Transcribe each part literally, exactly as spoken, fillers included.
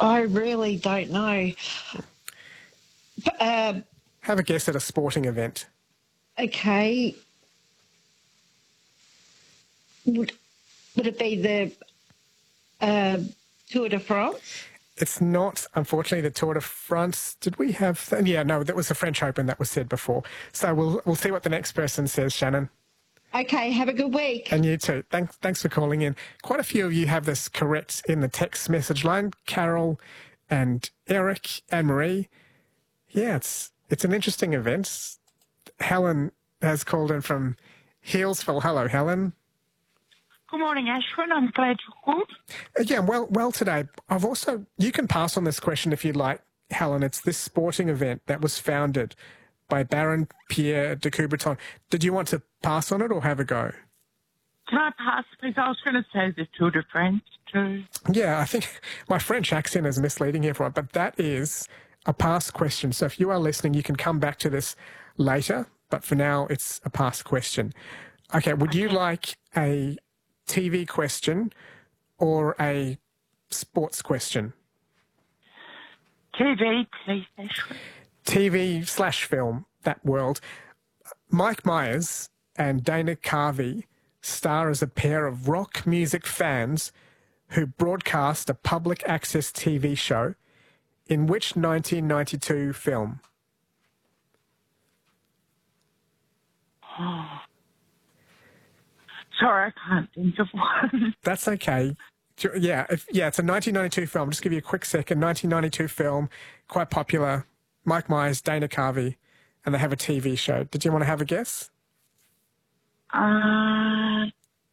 I really don't know. Uh, Have a guess at a sporting event. okay. Would, would it be the uh, Tour de France? It's not, unfortunately, the Tour de France. Did we have... Th- yeah, no, that was the French Open that was said before. So we'll we'll see what the next person says, Shannon. Okay, have a good week. And you too. Thanks, thanks for calling in. Quite a few of you have this correct in the text message line. Carol and Eric and Marie. Yeah, it's it's an interesting event. Helen has called in from Healesville. Hello, Helen. Good morning, Ashwin. I'm glad you called. Uh, Yeah, well, well today. I've also, you can pass on this question if you'd like, Helen. It's this sporting event that was founded by Baron Pierre de Coubertin. Did you want to pass on it or have a go? Can I pass, please? I was going to say the Tour de France, too. Yeah, I think my French accent is misleading here, everyone, but that is a pass question. So if you are listening, you can come back to this later, but for now, it's a pass question. Okay, would you like a T V question or a sports question? T V, please, Ashwin. T V slash film, that world. Mike Myers and Dana Carvey star as a pair of rock music fans who broadcast a public access T V show in which nineteen ninety-two film? Oh. Sorry, I can't think of one. That's okay. Yeah, if, yeah, it's a nineteen ninety-two film. Just give you a quick second. nineteen ninety-two film, quite popular. Mike Myers, Dana Carvey, and they have a T V show. Did you want to have a guess? Uh,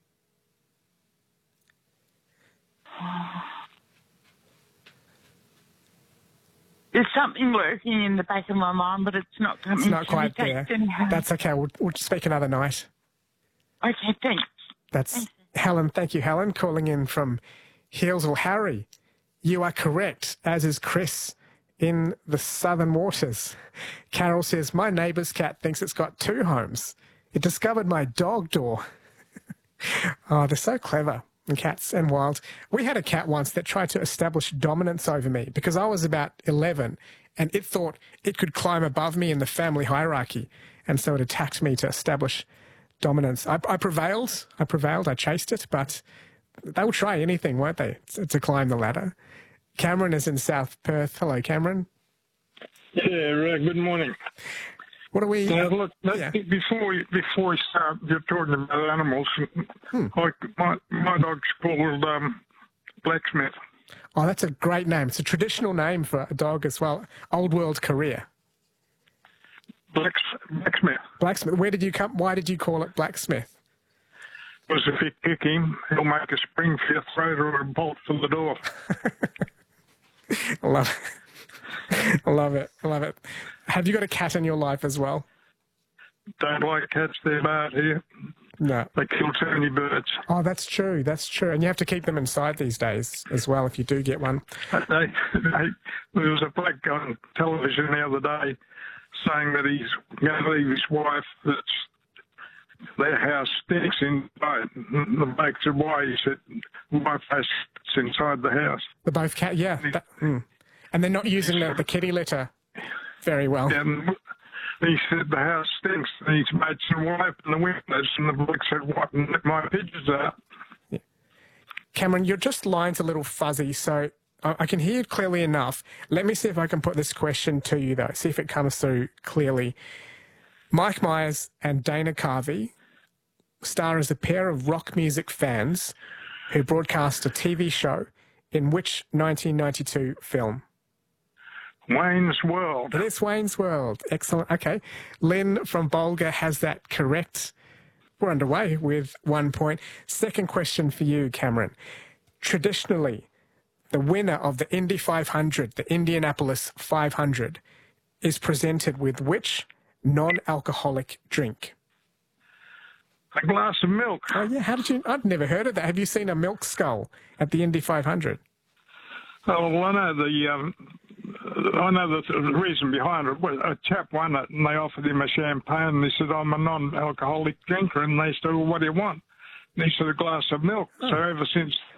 there's something lurking in the back of my mind, but it's not coming. It's not to me. quite there. That's okay. We'll, we'll speak another night. Okay, thanks. That's Thanks. Helen. Thank you, Helen, calling in from Healesville. Harry, you are correct, as is Chris in the Southern Waters. Carol says, my neighbour's cat thinks it's got two homes. It discovered my dog door. Oh, they're so clever, and cats and wild. We had a cat once that tried to establish dominance over me because I was about eleven and it thought it could climb above me in the family hierarchy. And so it attacked me to establish dominance. I, I prevailed. I prevailed. I chased it, but they will try anything, won't they, to, to climb the ladder. Cameron is in South Perth. Hello, Cameron. Yeah, uh, good morning. What are we... Now, look, that, yeah. before, we, before we start, you're talking about animals. Hmm. Like my, my dog's called um, Blacksmith. Oh, that's a great name. It's a traditional name for a dog as well. Old world career. Blacks, Blacksmith. Blacksmith. Where did you come? Why did you call it Blacksmith? Because if you kick him, he'll make a spring for your throat or a bolt for the door. I love it. I love it. I love it. Have you got a cat in your life as well? Don't like cats, they're bad here. No. They kill too many birds. Oh, that's true. That's true. And you have to keep them inside these days as well if you do get one. They, they, there was a bloke on television the other day saying that he's going to leave his wife, that their house stinks inside. The bloke said, why? He said, my face is inside the house. The both cat, yeah. That, mm. And they're not using the, the kitty litter very well. And he said, the house stinks. And he's made some wipe in the windows. And the bloke said, what? And let my pigeons out. Yeah. Cameron, your just line's a little fuzzy, so I, I can hear you clearly enough. Let me see if I can put this question to you, though. See if it comes through clearly. Mike Myers and Dana Carvey star as a pair of rock music fans who broadcast a T V show in which nineteen ninety-two film? Wayne's World. It is Wayne's World. Excellent. Okay. Lynn from Bulga has that correct. We're underway with one point. Second question for you, Cameron. Traditionally, the winner of the Indy five hundred, the Indianapolis five hundred, is presented with which non-alcoholic drink? A glass of milk. Oh, yeah. How did you... I've never heard of that. Have you seen a milk skull at the Indy five hundred? Oh, well, I know the... Um, I know the, the reason behind it. Well, a chap won it, and they offered him a champagne, and he said, I'm a non-alcoholic drinker, and they said, well, what do you want? And he said, a glass of milk. Oh. So ever since